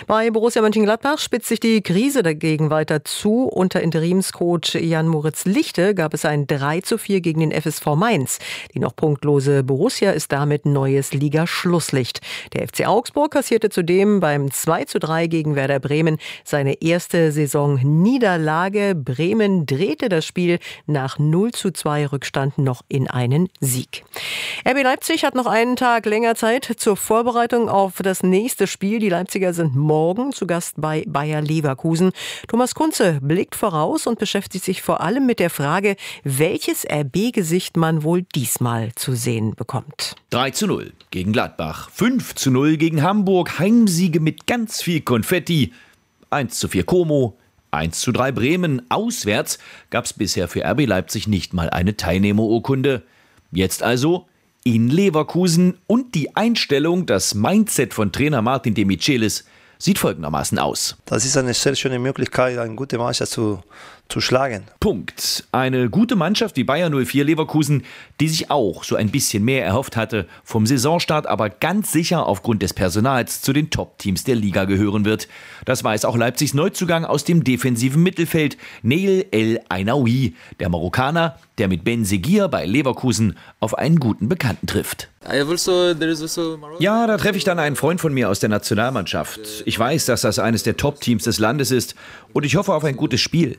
Bei Borussia Mönchengladbach spitzt sich die Krise dagegen weiter zu. Unter Interimscoach Jan-Moritz Lichte gab es ein 3:4 gegen den FSV Mainz. Die noch punktlose Borussia ist damit neues Ligaschlusslicht. Der FC Augsburg kassierte zudem beim 2:3 gegen Werder Bremen seine erste Saisonniederlage. Bremen drehte das Spiel nach 0:2 Rückstand noch in einen Sieg. RB Leipzig hat noch einen Tag länger Zeit zur Vorbereitung auf das nächste Spiel. Die Leipziger sind morgen zu Gast bei Bayer Leverkusen. Thomas Kunze blickt voraus und beschäftigt sich vor allem mit der Frage, welches RB-Gesicht man wohl diesmal zu sehen bekommt. 3:0 gegen Gladbach, 5:0 gegen Hamburg, Heimsiege mit ganz viel Konfetti, 1:4 Como, 1:3 Bremen. Auswärts gab es bisher für RB Leipzig nicht mal eine Teilnehmerurkunde. Jetzt also in Leverkusen, und die Einstellung, das Mindset von Trainer Martin de Michelis sieht folgendermaßen aus. Das ist eine sehr schöne Möglichkeit, eine gute Mannschaft zu schlagen. Punkt. Eine gute Mannschaft wie Bayer 04 Leverkusen, die sich auch so ein bisschen mehr erhofft hatte vom Saisonstart, aber ganz sicher aufgrund des Personals zu den Top-Teams der Liga gehören wird. Das weiß auch Leipzigs Neuzugang aus dem defensiven Mittelfeld, Neil El Ainaoui, der Marokkaner, der mit Ben Seguir bei Leverkusen auf einen guten Bekannten trifft. Ja, da treffe ich dann einen Freund von mir aus der Nationalmannschaft. Ich weiß, dass das eines der Top-Teams des Landes ist, und ich hoffe auf ein gutes Spiel.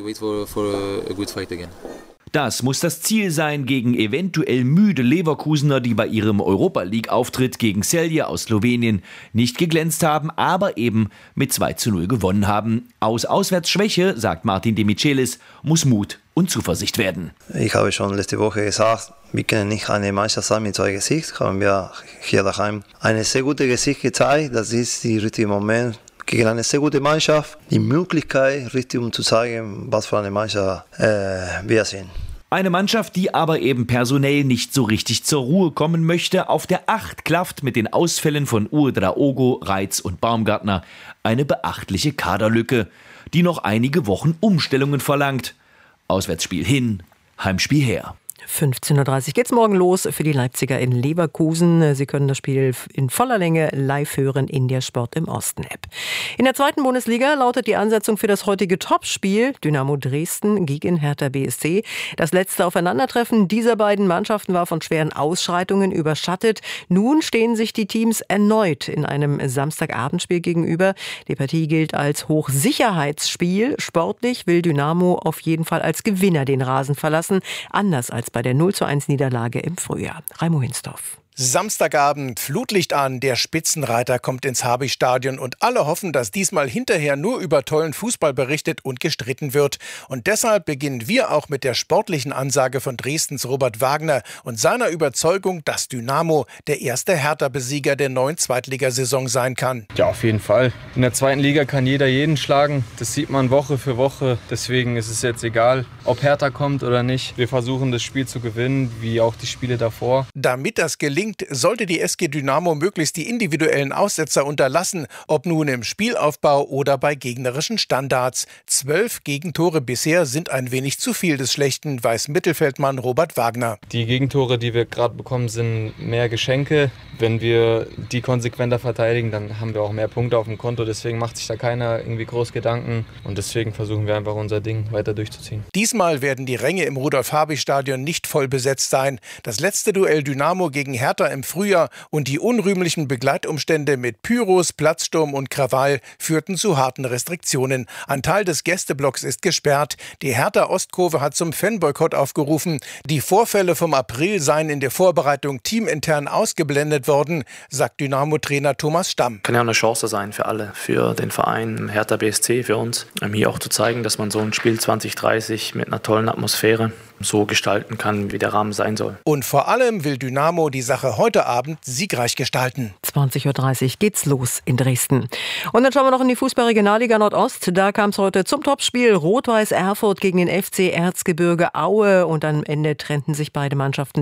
Das muss das Ziel sein gegen eventuell müde Leverkusener, die bei ihrem Europa-League-Auftritt gegen Celje aus Slowenien nicht geglänzt haben, aber eben mit 2:0 gewonnen haben. Aus Auswärtsschwäche, sagt Martin de Michelis, muss Mut und Zuversicht werden. Ich habe schon letzte Woche gesagt, wir können nicht eine Mannschaft sein mit zwei Gesichtern. Haben wir hier daheim eine sehr gute Gesicht gezeigt. Das ist der richtige Moment gegen eine sehr gute Mannschaft. Die Möglichkeit, richtig um zu zeigen, was für eine Mannschaft wir sind. Eine Mannschaft, die aber eben personell nicht so richtig zur Ruhe kommen möchte. Auf der 8 klafft mit den Ausfällen von Ouedraogo, Reitz und Baumgartner eine beachtliche Kaderlücke, die noch einige Wochen Umstellungen verlangt. Auswärtsspiel hin, Heimspiel her. 15:30 Uhr geht's morgen los für die Leipziger in Leverkusen. Sie können das Spiel in voller Länge live hören in der Sport im Osten App. In der 2. Bundesliga lautet die Ansetzung für das heutige Topspiel Dynamo Dresden gegen Hertha BSC. Das letzte Aufeinandertreffen dieser beiden Mannschaften war von schweren Ausschreitungen überschattet. Nun stehen sich die Teams erneut in einem Samstagabendspiel gegenüber. Die Partie gilt als Hochsicherheitsspiel. Sportlich will Dynamo auf jeden Fall als Gewinner den Rasen verlassen, anders als bei der 0:1 Niederlage im Frühjahr. Raimo Hinsdorf. Samstagabend, Flutlicht an, der Spitzenreiter kommt ins Habichtstadion und alle hoffen, dass diesmal hinterher nur über tollen Fußball berichtet und gestritten wird. Und deshalb beginnen wir auch mit der sportlichen Ansage von Dresdens Robert Wagner und seiner Überzeugung, dass Dynamo der erste Hertha-Besieger der neuen Zweitligasaison sein kann. Ja, auf jeden Fall. In der 2. Liga kann jeder jeden schlagen. Das sieht man Woche für Woche. Deswegen ist es jetzt egal, ob Hertha kommt oder nicht. Wir versuchen, das Spiel zu gewinnen, wie auch die Spiele davor. Damit das gelingt, sollte die SG Dynamo möglichst die individuellen Aussetzer unterlassen, ob nun im Spielaufbau oder bei gegnerischen Standards. 12 Gegentore bisher sind ein wenig zu viel des Schlechten, weiß Mittelfeldmann Robert Wagner. Die Gegentore, die wir gerade bekommen, sind mehr Geschenke. Wenn wir die konsequenter verteidigen, dann haben wir auch mehr Punkte auf dem Konto. Deswegen macht sich da keiner irgendwie groß Gedanken. Und deswegen versuchen wir einfach unser Ding weiter durchzuziehen. Diesmal werden die Ränge im Rudolf-Habich-Stadion nicht voll besetzt sein. Das letzte Duell Dynamo gegen Hertha im Frühjahr und die unrühmlichen Begleitumstände mit Pyros, Platzsturm und Krawall führten zu harten Restriktionen. Ein Teil des Gästeblocks ist gesperrt. Die Hertha-Ostkurve hat zum Fanboykott aufgerufen. Die Vorfälle vom April seien in der Vorbereitung teamintern ausgeblendet worden, sagt Dynamo-Trainer Thomas Stamm. Kann ja auch eine Chance sein für alle, für den Verein Hertha BSC, für uns, hier auch zu zeigen, dass man so ein Spiel 2030 mit einer tollen Atmosphäre so gestalten kann, wie der Rahmen sein soll. Und vor allem will Dynamo die Sache heute Abend siegreich gestalten. 20:30 Uhr geht's los in Dresden. Und dann schauen wir noch in die Fußball-Regionalliga Nordost. Da kam es heute zum Topspiel Rot-Weiß Erfurt gegen den FC Erzgebirge Aue. Und am Ende trennten sich beide Mannschaften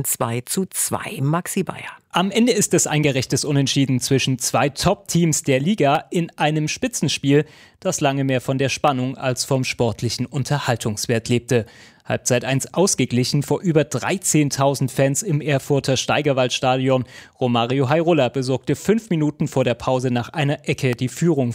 2:2. Maxi Bayer. Am Ende ist es ein gerechtes Unentschieden zwischen zwei Top-Teams der Liga in einem Spitzenspiel, das lange mehr von der Spannung als vom sportlichen Unterhaltungswert lebte. Halbzeit 1 ausgeglichen vor über 13.000 Fans im Erfurter Steigerwaldstadion. Romario Hairola besorgte 5 Minuten vor der Pause nach einer Ecke die Führung